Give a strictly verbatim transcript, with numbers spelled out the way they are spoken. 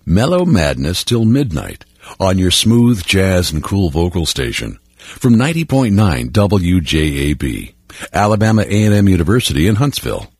Mellow Madness till midnight on your smooth jazz and cool vocal station from ninety point nine W J A B, Alabama A and M University in Huntsville.